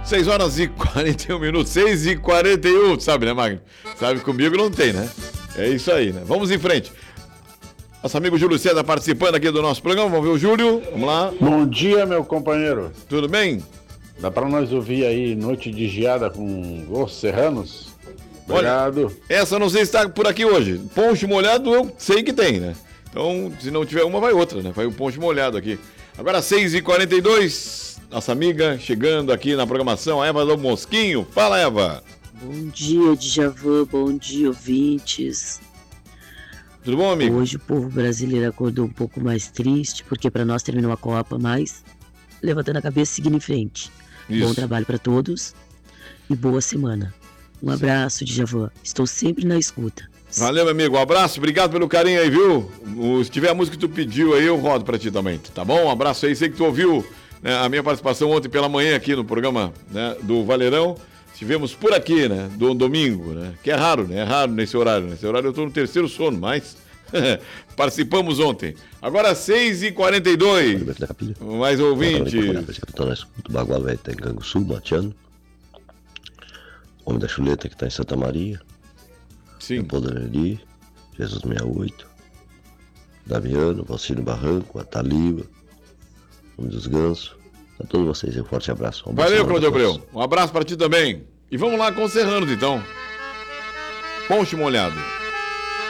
6 horas e 41 minutos, 6 e 41, sabe, né, Magno? Sabe, comigo não tem, né? É isso aí, né? Vamos em frente. Nosso amigo Júlio César participando aqui do nosso programa. Vamos ver o Júlio. Vamos lá. Bom dia, meu companheiro. Tudo bem? Dá pra nós ouvir aí Noite de Geada com Os Serranos? Obrigado. Olha, essa não sei se está por aqui hoje. Poncho molhado eu sei que tem, né? Então, se não tiver uma, vai outra, né? Vai o poncho molhado aqui. Agora 6h42, nossa amiga chegando aqui na programação, a Eva do Mosquinho. Fala, Eva. Bom dia, Djavan. Bom dia, ouvintes. Tudo bom, amigo? Hoje o povo brasileiro acordou um pouco mais triste, porque para nós terminou a Copa, mas levantando a cabeça e seguindo em frente. Isso. Bom trabalho para todos e boa semana. Um abraço, Djavan. Estou sempre na escuta. Valeu, meu amigo. Um abraço, obrigado pelo carinho aí, viu? Se tiver a música que tu pediu aí, eu rodo pra ti também, tá bom? Um abraço aí. Sei que tu ouviu, né, a minha participação ontem pela manhã aqui no programa, né, do Valerão. Estivemos por aqui, né, do domingo, né? Que é raro, né? É raro nesse horário. Nesse horário eu tô no terceiro sono, mas participamos ontem. Agora 6h42. Mais ouvintes. Estou na escuta, o Bagual Velho tá em Canguçu, mateando. Homem da Chuleta que tá em Santa Maria. Sim. Podereli, Jesus 68. Damiano, Valcino Barranco, Ataliba, Homem dos Gansos. A todos vocês, um forte abraço. Valeu, Claudio Abreu. Um abraço pra ti também. E vamos lá com os Serranos, então. Poncho molhado.